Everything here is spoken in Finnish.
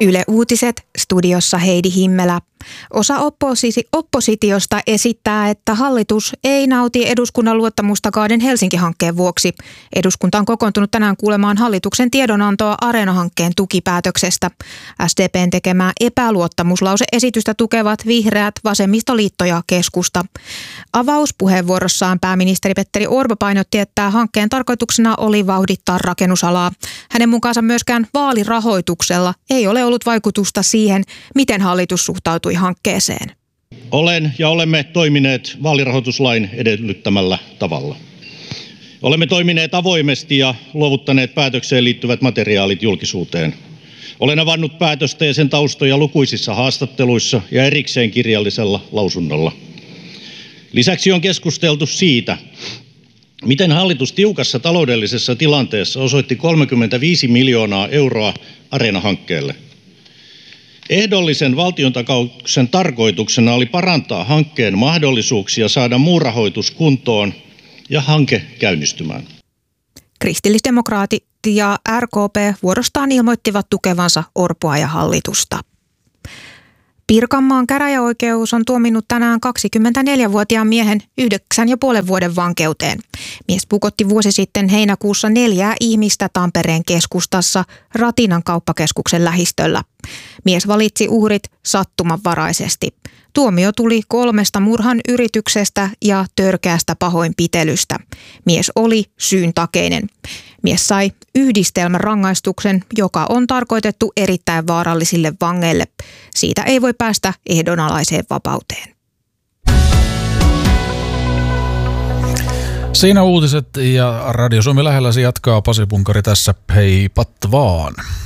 Yle Uutiset, studiossa Heidi Himmelä. Osa oppositiosta esittää, että hallitus ei nauti eduskunnan luottamusta Kaaden Helsinki-hankkeen vuoksi. Eduskunta on kokoontunut tänään kuulemaan hallituksen tiedonantoa Areena-hankkeen tukipäätöksestä. SDP:n tekemää epäluottamuslause-esitystä tukevat vihreät, vasemmistoliitto ja keskusta. Avauspuheenvuorossaan pääministeri Petteri Orpo painotti, että hankkeen tarkoituksena oli vauhdittaa rakennusalaa. Hänen mukaansa myöskään vaalirahoituksella ei ole ollut vaikutusta siihen, miten hallitus suhtautui hankkeeseen. Olemme toimineet vaalirahoituslain edellyttämällä tavalla. Olemme toimineet avoimesti ja luovuttaneet päätökseen liittyvät materiaalit julkisuuteen. Olen avannut päätöstä ja sen taustoja lukuisissa haastatteluissa ja erikseen kirjallisella lausunnolla. Lisäksi on keskusteltu siitä, miten hallitus tiukassa taloudellisessa tilanteessa osoitti 35 miljoonaa euroa Areena-hankkeelle. Ehdollisen valtiontakauksen tarkoituksena oli parantaa hankkeen mahdollisuuksia saada muu rahoitus kuntoon ja hanke käynnistymään. Kristillisdemokraatit ja RKP vuorostaan ilmoittivat tukevansa Orpoa ja hallitusta. Pirkanmaan käräjäoikeus on tuominnut tänään 24-vuotiaan miehen 9,5 vuoden vankeuteen. Mies pukotti vuosi sitten heinäkuussa 4 ihmistä Tampereen keskustassa Ratinan kauppakeskuksen lähistöllä. Mies valitsi uhrit sattumanvaraisesti. Tuomio tuli 3 murhan yrityksestä ja törkeästä pahoinpitelystä. Mies oli syyntakeinen. Mies sai yhdistelmärangaistuksen, joka on tarkoitettu erittäin vaarallisille vangeille. Siitä ei voi päästä ehdonalaiseen vapauteen. Siinä uutiset ja Radio Suomi Lähellä se jatkaa. Pasi Punkari tässä. Heipat vaan.